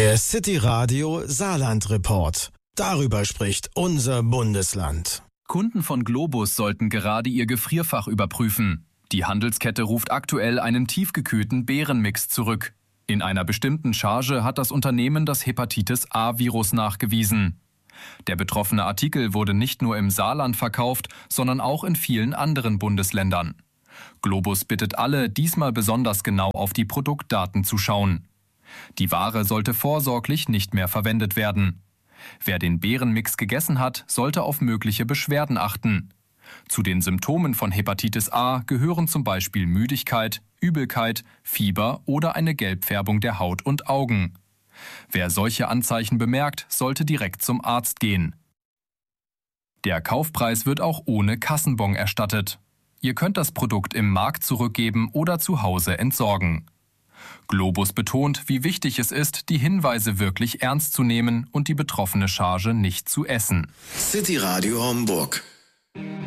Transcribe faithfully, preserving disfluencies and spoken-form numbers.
Der City Radio Saarland Report. Darüber spricht unser Bundesland. Kunden von Globus sollten gerade ihr Gefrierfach überprüfen. Die Handelskette ruft aktuell einen tiefgekühlten Beerenmix zurück. In einer bestimmten Charge hat das Unternehmen das Hepatitis-A-Virus nachgewiesen. Der betroffene Artikel wurde nicht nur im Saarland verkauft, sondern auch in vielen anderen Bundesländern. Globus bittet alle, diesmal besonders genau auf die Produktdaten zu schauen. Die Ware sollte vorsorglich nicht mehr verwendet werden. Wer den Beerenmix gegessen hat, sollte auf mögliche Beschwerden achten. Zu den Symptomen von Hepatitis A gehören zum Beispiel Müdigkeit, Übelkeit, Fieber oder eine Gelbfärbung der Haut und Augen. Wer solche Anzeichen bemerkt, sollte direkt zum Arzt gehen. Der Kaufpreis wird auch ohne Kassenbon erstattet. Ihr könnt das Produkt im Markt zurückgeben oder zu Hause entsorgen. Globus betont, wie wichtig es ist, die Hinweise wirklich ernst zu nehmen und die betroffene Charge nicht zu essen. City Radio Homburg.